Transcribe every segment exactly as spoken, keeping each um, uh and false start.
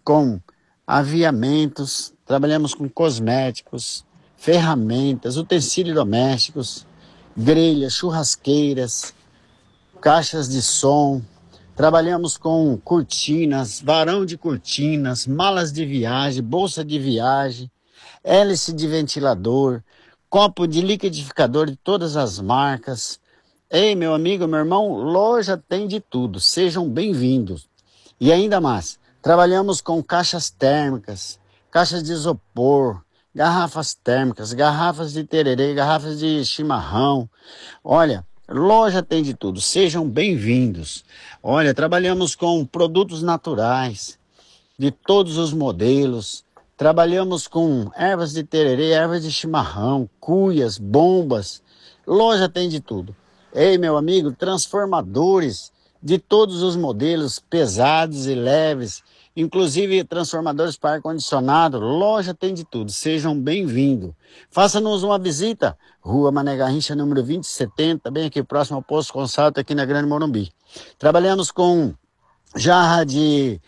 com aviamentos, trabalhamos com cosméticos, ferramentas, utensílios domésticos, grelhas, churrasqueiras, caixas de som. Trabalhamos com cortinas, varão de cortinas, malas de viagem, bolsa de viagem, hélice de ventilador, copo de liquidificador de todas as marcas. Ei, meu amigo, meu irmão, loja tem de tudo. Sejam bem-vindos. E ainda mais, trabalhamos com caixas térmicas, caixas de isopor, garrafas térmicas, garrafas de tererê, garrafas de chimarrão. Olha, loja tem de tudo, sejam bem-vindos. Olha, trabalhamos com produtos naturais, de todos os modelos. Trabalhamos com ervas de tererê, ervas de chimarrão, cuias, bombas. Loja tem de tudo. Ei, meu amigo, transformadores de todos os modelos, pesados e leves, inclusive transformadores para ar-condicionado. Loja tem de tudo, sejam bem-vindos. Faça-nos uma visita, Rua Mané Garrincha, número vinte e setenta, bem aqui próximo ao Posto Consalto, aqui na Grande Morumbi. Trabalhamos com jarra de,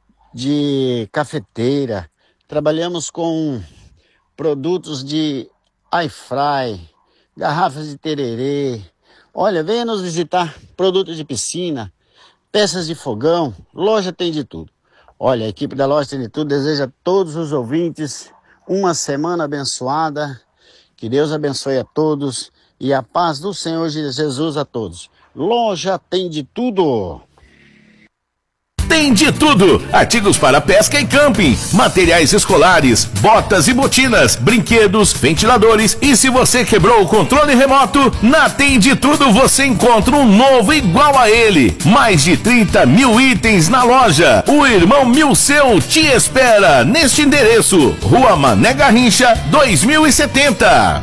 de cafeteira, trabalhamos com produtos de air fry, garrafas de tererê. Olha, venha nos visitar, produtos de piscina, peças de fogão, loja tem de tudo. Olha, a equipe da loja tem de tudo, deseja a todos os ouvintes uma semana abençoada, que Deus abençoe a todos e a paz do Senhor Jesus a todos. Loja tem de tudo. Tem de tudo, artigos para pesca e camping, materiais escolares, botas e botinas, brinquedos, ventiladores e se você quebrou o controle remoto, na Tem de Tudo você encontra um novo igual a ele. Mais de trinta mil itens na loja. O irmão Milceu te espera neste endereço, Rua Mané Garrincha, dois mil e setenta.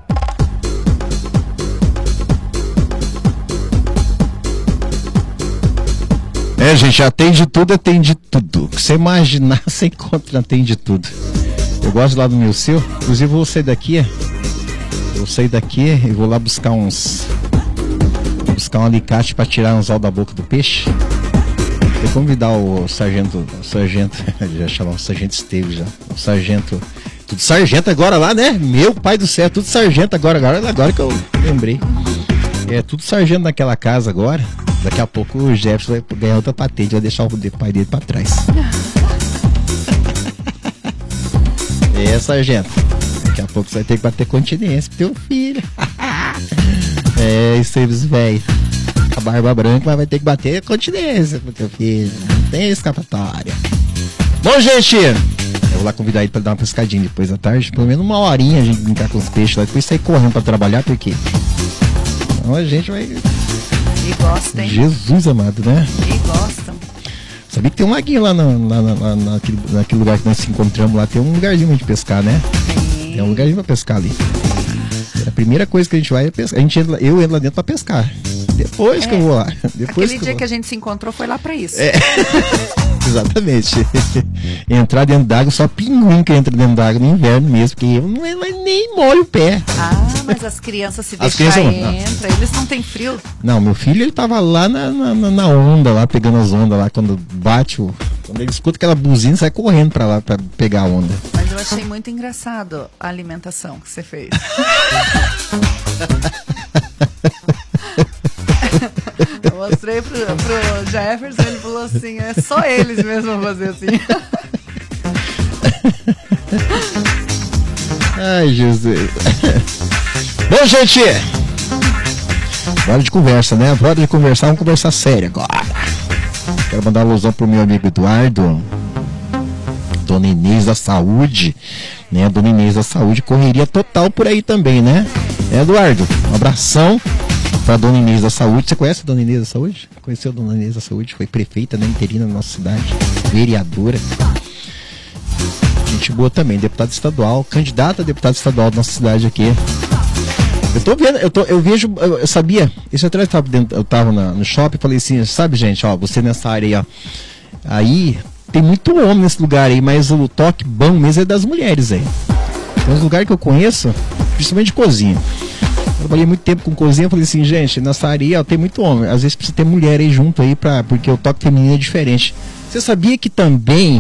É, gente, já tem de tudo, tem de tudo. O que você imaginar, você encontra, tem de tudo. Eu gosto lá do meu seu, inclusive vou sair daqui, vou sair daqui e vou lá buscar uns, buscar um alicate para tirar uns da boca do peixe. Vou convidar o sargento, o sargento, já chamava o sargento Esteves já, o sargento, tudo sargento agora lá, né? Meu pai do céu, tudo sargento agora, agora, agora que eu lembrei. É, tudo sargento naquela casa agora. Daqui a pouco o Jefferson vai ganhar outra patente, vai deixar o pai dele pra trás. É, sargento. Daqui a pouco você vai ter que bater continência pro teu filho. É, isso aí, velho. A barba branca, mas vai ter que bater continência pro teu filho. Não tem escapatória. Bom, gente, eu vou lá convidar ele pra dar uma pescadinha depois da tarde. Pelo menos uma horinha a gente brincar com os peixes lá. Depois sair correndo pra trabalhar, porque então a gente vai... E gostam, hein? Jesus amado, né? E gostam. Sabia que tem um laguinho lá na, na, na, naquele, naquele lugar que nós se encontramos lá, tem um lugarzinho de pescar, né? Sim. Tem um lugarzinho pra pescar ali. A primeira coisa que a gente vai é pescar. A gente entra, eu entro lá dentro pra pescar. Depois é. que eu vou lá. Depois Aquele que dia eu que a gente se encontrou foi lá pra isso. É. Exatamente. Entrar dentro d'água, só pinguim que entra dentro d'água no inverno mesmo, porque eu não, não, nem molho o pé. Ah, mas as crianças se as deixam crianças, entra, não. Eles não têm frio. Não, meu filho ele tava lá na, na, na onda, lá pegando as ondas lá, quando bate o... Quando ele escuta aquela buzina, sai correndo pra lá pra pegar a onda. Mas eu achei muito engraçado a alimentação que você fez. Eu mostrei pro, pro Jefferson, ele falou assim, é só eles mesmo vão fazer assim. Ai, Jesus. Bom, gente, bora de conversa, né? Bora de conversar, vamos conversar sério agora. Quero mandar um alusão pro meu amigo Eduardo, Dona Inês da Saúde, né? Dona Inês da Saúde, correria total por aí também, né? É, Eduardo, um abração pra Dona Inês da Saúde. Você conhece a Dona Inês da Saúde? Conheceu a Dona Inês da Saúde? Foi prefeita, né, interina na nossa cidade, vereadora. Gente boa também, deputada estadual, candidata a deputada estadual da nossa cidade aqui. Eu tô vendo, eu, tô, eu vejo, eu, eu sabia, esse atrás eu tava, dentro, eu tava na, no shopping e falei assim, sabe, gente, ó, você nessa área aí, ó, aí tem muito homem nesse lugar aí, mas o toque bom mesmo é das mulheres aí. Tem uns lugares que eu conheço, principalmente de cozinha. Eu trabalhei muito tempo com cozinha, eu falei assim, gente, nessa área aí, ó, tem muito homem, às vezes precisa ter mulher aí junto aí, pra, porque o toque feminino é diferente. Você sabia que também